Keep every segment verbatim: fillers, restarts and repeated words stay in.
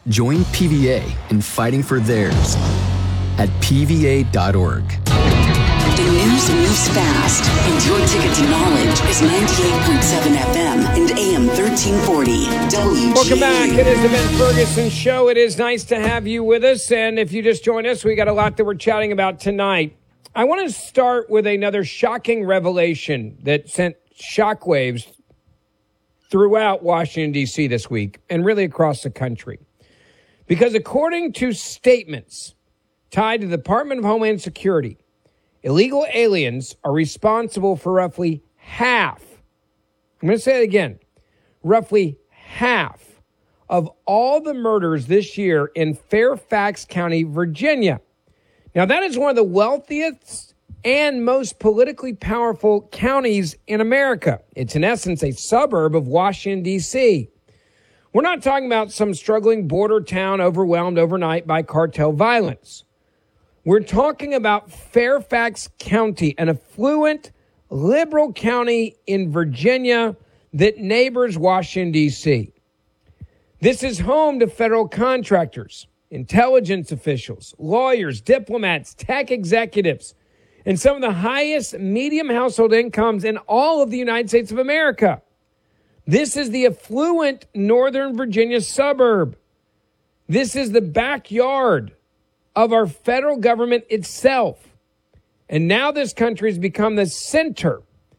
Join P V A in fighting for theirs at P V A dot org. The news moves fast, and your ticket to knowledge is ninety-eight point seven F M and A M thirteen forty W G A. Welcome back. It is the Ben Ferguson Show. It is nice to have you with us. And if you just joined us, we got a lot that we're chatting about tonight. I want to start with another shocking revelation that sent shockwaves throughout Washington, D C this week and really across the country. Because according to statements tied to the Department of Homeland Security, illegal aliens are responsible for roughly half, I'm going to say it again, roughly half of all the murders this year in Fairfax County, Virginia. Now, that is one of the wealthiest and most politically powerful counties in America. It's in essence a suburb of Washington, D C We're not talking about some struggling border town overwhelmed overnight by cartel violence. We're talking about Fairfax County, an affluent, liberal county in Virginia that neighbors Washington, D C This is home to federal contractors, intelligence officials, lawyers, diplomats, tech executives, and some of the highest medium household incomes in all of the United States of America. This is the affluent Northern Virginia suburb. This is the backyard of our federal government itself. And now this country has become the center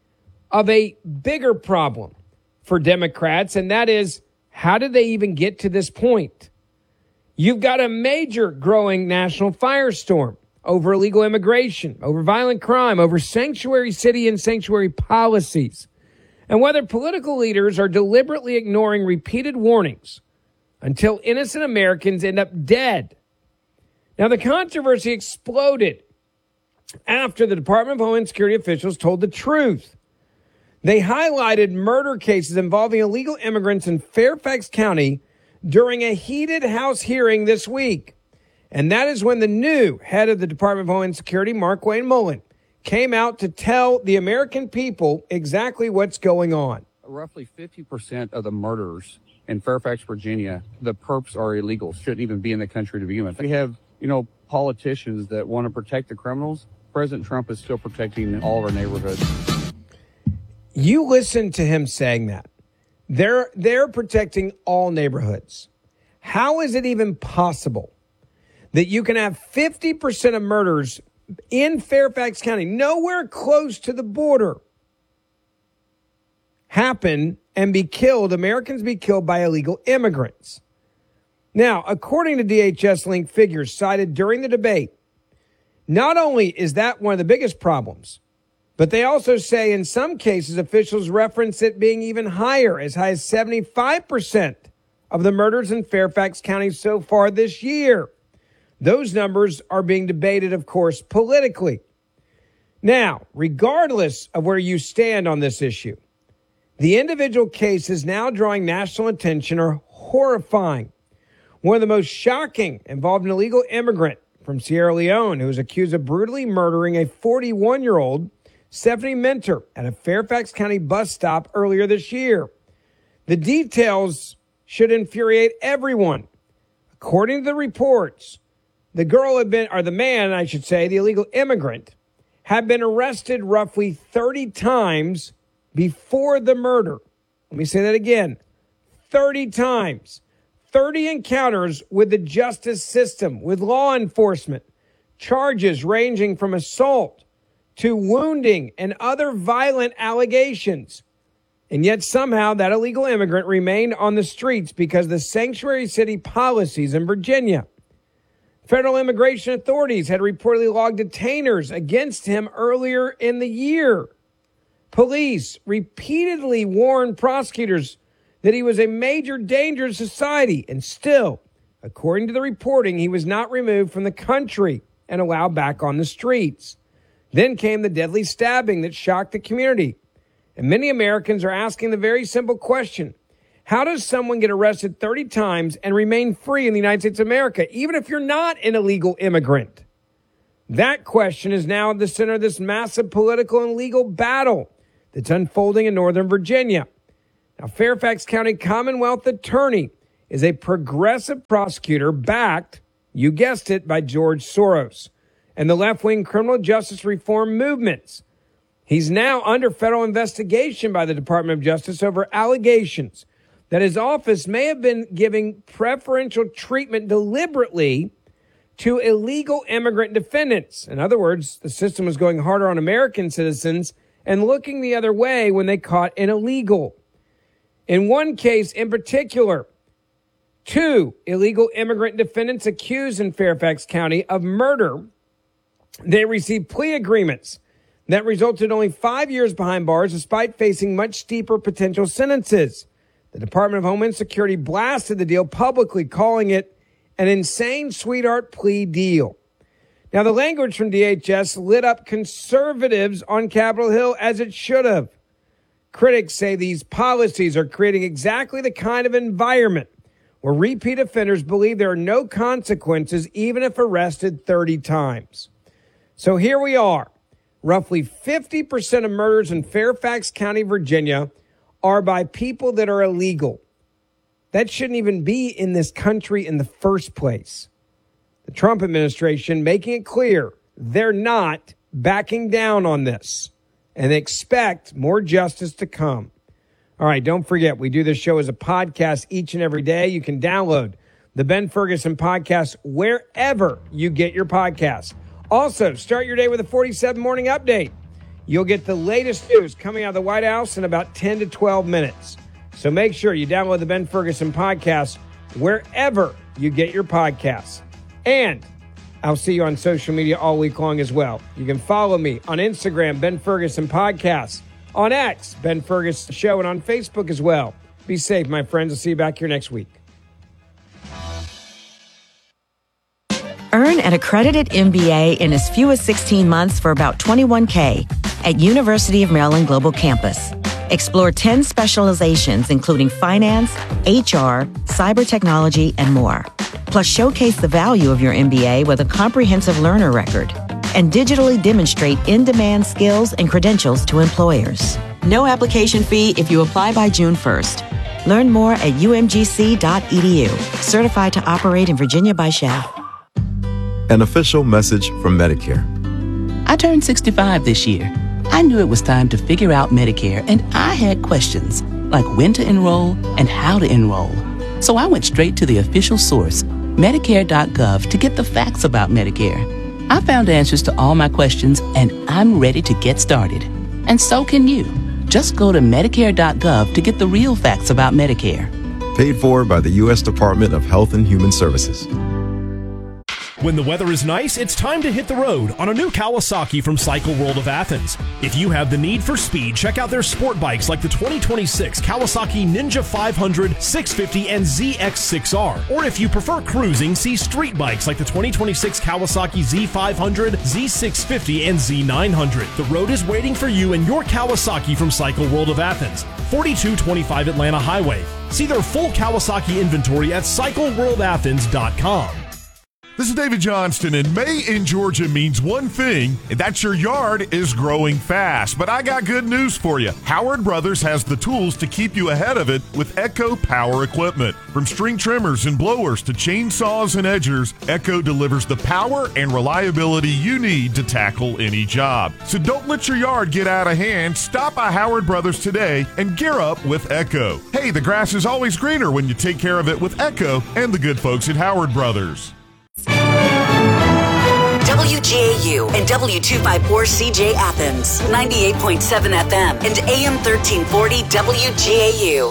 of a bigger problem for Democrats, and that is, how did they even get to this point? You've got a major growing national firestorm over illegal immigration, over violent crime, over sanctuary city and sanctuary policies, and whether political leaders are deliberately ignoring repeated warnings until innocent Americans end up dead. Now, the controversy exploded after the Department of Homeland Security officials told the truth. They highlighted murder cases involving illegal immigrants in Fairfax County during a heated House hearing this week. And that is when the new head of the Department of Homeland Security, Markwayne Mullin, came out to tell the American people exactly what's going on. Roughly fifty percent of the murders in Fairfax, Virginia, the perps are illegal, shouldn't even be in the country to begin with. We have, you know, politicians that want to protect the criminals. President Trump is still protecting all of our neighborhoods. You listen to him saying that. They're, they're protecting all neighborhoods. How is it even possible that you can have fifty percent of murders in Fairfax County, nowhere close to the border, happen and be killed, Americans be killed by illegal immigrants? Now, according to D H S-linked figures cited during the debate, not only is that one of the biggest problems, but they also say in some cases officials reference it being even higher, as high as seventy-five percent of the murders in Fairfax County so far this year. Those numbers are being debated, of course, politically. Now, regardless of where you stand on this issue, the individual cases now drawing national attention are horrifying. One of the most shocking involved an illegal immigrant from Sierra Leone who was accused of brutally murdering a forty-one-year-old Stephanie Minter at a Fairfax County bus stop earlier this year. The details should infuriate everyone. According to the reports, the girl had been, or the man, I should say, the illegal immigrant, had been arrested roughly thirty times before the murder. Let me say that again. thirty times. thirty encounters with the justice system, with law enforcement. Charges ranging from assault to wounding and other violent allegations. And yet somehow that illegal immigrant remained on the streets because of the sanctuary city policies in Virginia. Federal immigration authorities had reportedly logged detainers against him earlier in the year. Police repeatedly warned prosecutors that he was a major danger to society, and still, according to the reporting, he was not removed from the country and allowed back on the streets. Then came the deadly stabbing that shocked the community. And many Americans are asking the very simple question: how does someone get arrested thirty times and remain free in the United States of America, even if you're not an illegal immigrant? That question is now at the center of this massive political and legal battle that's unfolding in Northern Virginia. Now, Fairfax County Commonwealth Attorney is a progressive prosecutor backed, you guessed it, by George Soros and the left-wing criminal justice reform movements. He's now under federal investigation by the Department of Justice over allegations that his office may have been giving preferential treatment deliberately to illegal immigrant defendants. In other words, the system was going harder on American citizens and looking the other way when they caught an illegal. In one case in particular, two illegal immigrant defendants accused in Fairfax County of murder. They received plea agreements that resulted only five years behind bars despite facing much steeper potential sentences. The Department of Homeland Security blasted the deal publicly, calling it an insane sweetheart plea deal. Now, the language from D H S lit up conservatives on Capitol Hill as it should have. Critics say these policies are creating exactly the kind of environment where repeat offenders believe there are no consequences even if arrested thirty times. So here we are. Roughly fifty percent of murders in Fairfax County, Virginia, are by people that are illegal. That shouldn't even be in this country in the first place. The Trump administration making it clear they're not backing down on this and they expect more justice to come. All right, don't forget, we do this show as a podcast each and every day. You can download the Ben Ferguson podcast wherever you get your podcasts. Also, start your day with a forty-seven Morning Update. You'll get the latest news coming out of the White House in about ten to twelve minutes. So make sure you download the Ben Ferguson podcast wherever you get your podcasts. And I'll see you on social media all week long as well. You can follow me on Instagram, Ben Ferguson Podcast, on X, Ben Ferguson Show, and on Facebook as well. Be safe, my friends. I'll see you back here next week. Earn an accredited M B A in as few as sixteen months for about twenty-one K at University of Maryland Global Campus. Explore ten specializations, including finance, H R, cyber technology, and more. Plus, showcase the value of your M B A with a comprehensive learner record and digitally demonstrate in-demand skills and credentials to employers. No application fee if you apply by June first. Learn more at U M G C dot E D U. Certified to operate in Virginia by S H A F. An official message from Medicare. I turned sixty-five this year. I knew it was time to figure out Medicare, and I had questions, like when to enroll and how to enroll. So I went straight to the official source, Medicare dot gov, to get the facts about Medicare. I found answers to all my questions, and I'm ready to get started. And so can you. Just go to Medicare dot gov to get the real facts about Medicare. Paid for by the U S Department of Health and Human Services. When the weather is nice, it's time to hit the road on a new Kawasaki from Cycle World of Athens. If you have the need for speed, check out their sport bikes like the twenty twenty-six Kawasaki Ninja five hundred, six fifty, and Z X six R. Or if you prefer cruising, see street bikes like the twenty twenty-six Kawasaki Z five hundred, Z six fifty, and Z nine hundred. The road is waiting for you and your Kawasaki from Cycle World of Athens, forty-two twenty-five Atlanta Highway. See their full Kawasaki inventory at cycle world athens dot com. This is David Johnston, and May in Georgia means one thing, and that's your yard is growing fast. But I got good news for you. Howard Brothers has the tools to keep you ahead of it with Echo Power Equipment. From string trimmers and blowers to chainsaws and edgers, Echo delivers the power and reliability you need to tackle any job. So don't let your yard get out of hand. Stop by Howard Brothers today and gear up with Echo. Hey, the grass is always greener when you take care of it with Echo and the good folks at Howard Brothers. W G A U and W two fifty-four C J Athens, ninety-eight point seven F M and A M thirteen forty W G A U.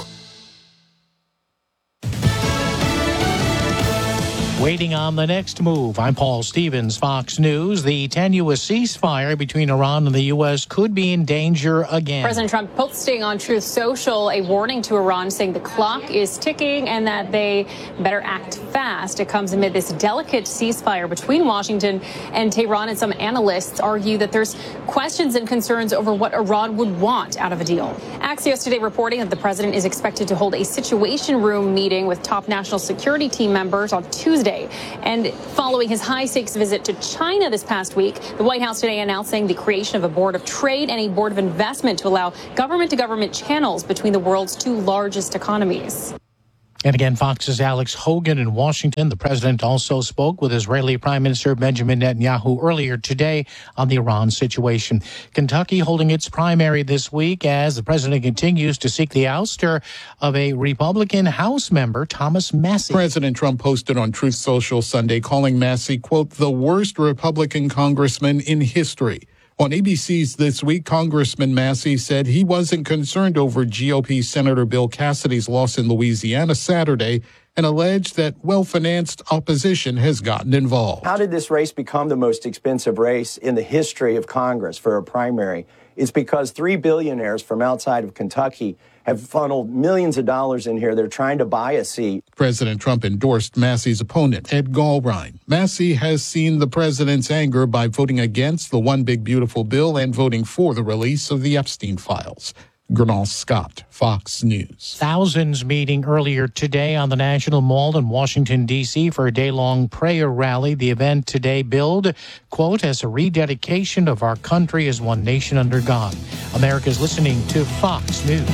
Waiting on the next move. I'm Paul Stevens, Fox News. The tenuous ceasefire between Iran and the U S could be in danger again. President Trump posting on Truth Social a warning to Iran saying the clock is ticking and that they better act fast. It comes amid this delicate ceasefire between Washington and Tehran, and some analysts argue that there's questions and concerns over what Iran would want out of a deal. Axios today reporting that the president is expected to hold a Situation Room meeting with top national security team members on Tuesday. And following his high-stakes visit to China this past week, the White House today announcing the creation of a board of trade and a board of investment to allow government-to-government channels between the world's two largest economies. And again, Fox's Alex Hogan in Washington. The president also spoke with Israeli Prime Minister Benjamin Netanyahu earlier today on the Iran situation. Kentucky holding its primary this week as the president continues to seek the ouster of a Republican House member, Thomas Massie. President Trump posted on Truth Social Sunday calling Massie, quote, the worst Republican congressman in history. On A B C's This Week, Congressman Massie said he wasn't concerned over G O P Senator Bill Cassidy's loss in Louisiana Saturday and alleged that well-financed opposition has gotten involved. How did this race become the most expensive race in the history of Congress for a primary? It's because three billionaires from outside of Kentucky have funneled millions of dollars in here. They're trying to buy a seat. President Trump endorsed Massie's opponent, Ed Galbraith. Massie has seen the president's anger by voting against the One Big Beautiful Bill and voting for the release of the Epstein files. Gernal Scott, Fox News. Thousands meeting earlier today on the National Mall in Washington, D C for a day-long prayer rally. The event today billed, quote, as a rededication of our country as one nation under God. America's listening to Fox News.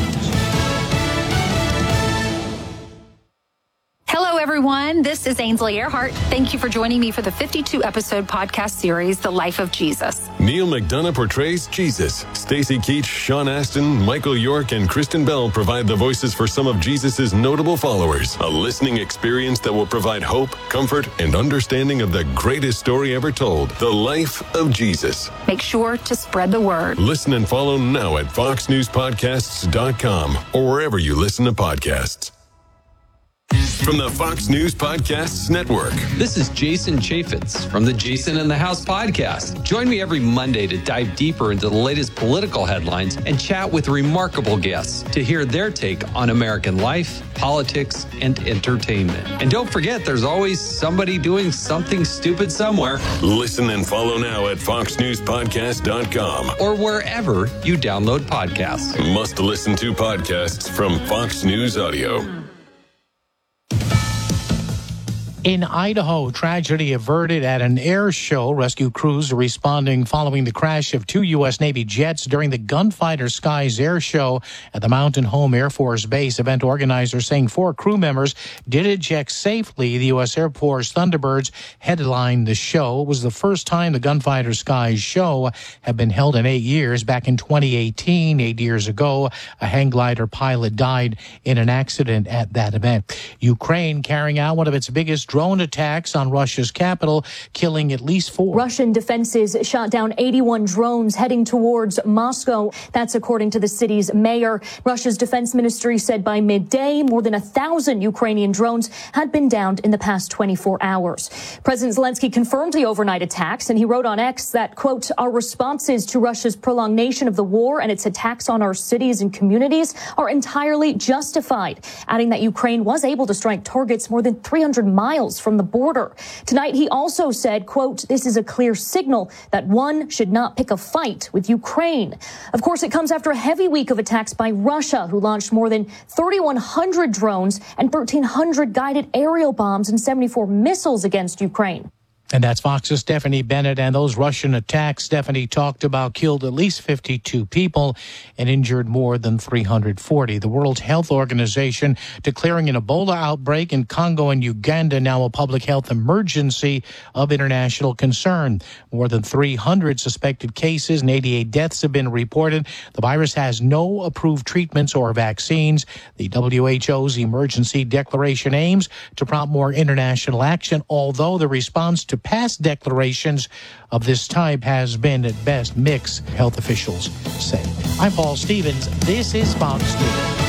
Hello, everyone. This is Ainsley Earhart. Thank you for joining me for the fifty-two episode podcast series, The Life of Jesus. Neil McDonough portrays Jesus. Stacey Keach, Sean Astin, Michael York, and Kristen Bell provide the voices for some of Jesus' notable followers. A listening experience that will provide hope, comfort, and understanding of the greatest story ever told, The Life of Jesus. Make sure to spread the word. Listen and follow now at fox news podcasts dot com or wherever you listen to podcasts. From the Fox News Podcasts Network. This is Jason Chaffetz from the Jason in the House podcast. Join me every Monday to dive deeper into the latest political headlines and chat with remarkable guests to hear their take on American life, politics, and entertainment. And don't forget, there's always somebody doing something stupid somewhere. Listen and follow now at fox news podcast dot com or wherever you download podcasts. Must listen to podcasts from Fox News Audio. In Idaho, tragedy averted at an air show. Rescue crews are responding following the crash of two U S. Navy jets during the Gunfighter Skies air show at the Mountain Home Air Force Base. Event organizers saying four crew members did eject safely. The U S. Air Force Thunderbirds headlined the show. It was the first time the Gunfighter Skies show had been held in eight years. Back in twenty eighteen, eight years ago, a hang glider pilot died in an accident at that event. Ukraine carrying out one of its biggest drone attacks on Russia's capital, killing at least four. Russian defenses shot down eighty-one drones heading towards Moscow. That's according to the city's mayor. Russia's defense ministry said by midday, more than a thousand Ukrainian drones had been downed in the past twenty-four hours. President Zelensky confirmed the overnight attacks, and he wrote on X that, quote, our responses to Russia's prolongation of the war and its attacks on our cities and communities are entirely justified, adding that Ukraine was able to strike targets more than three hundred miles from the border. Tonight, he also said, quote, this is a clear signal that one should not pick a fight with Ukraine. Of course, it comes after a heavy week of attacks by Russia, who launched more than thirty-one hundred drones and thirteen hundred guided aerial bombs and seventy-four missiles against Ukraine. And that's Fox's Stephanie Bennett. And those Russian attacks Stephanie talked about killed at least fifty-two people and injured more than three hundred forty. The World Health Organization declaring an Ebola outbreak in Congo and Uganda now a public health emergency of international concern. More than three hundred suspected cases and eighty-eight deaths have been reported. The virus has no approved treatments or vaccines. The W H O's emergency declaration aims to prompt more international action, although the response to past declarations of this type has been at best mixed, health officials say. I'm Paul Stevens. This is Fox News.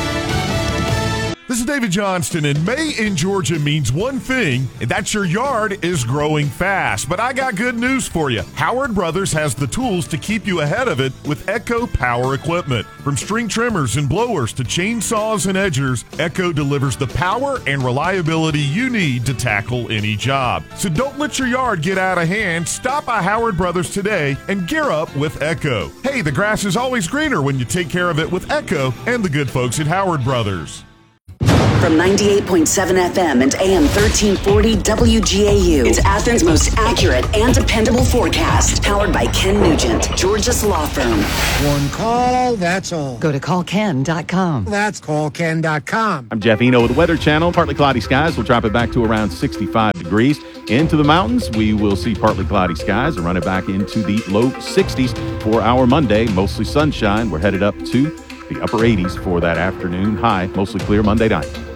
This is David Johnston, and May in Georgia means one thing, and that's your yard is growing fast. But I got good news for you. Howard Brothers has the tools to keep you ahead of it with Echo Power Equipment. From string trimmers and blowers to chainsaws and edgers, Echo delivers the power and reliability you need to tackle any job. So don't let your yard get out of hand. Stop by Howard Brothers today and gear up with Echo. Hey, the grass is always greener when you take care of it with Echo and the good folks at Howard Brothers. From ninety-eight point seven F M and A M thirteen forty W G A U. It's Athens' most accurate and dependable forecast. Powered by Ken Nugent, Georgia's law firm. One call, that's all. Go to call ken dot com. That's call ken dot com. I'm Jeff Eno with the Weather Channel. Partly cloudy skies will drop it back to around sixty-five degrees. Into the mountains, we will see partly cloudy skies and run it back into the low sixties for our Monday. Mostly sunshine. We're headed up to the upper eighties for that afternoon high. Mostly clear Monday night.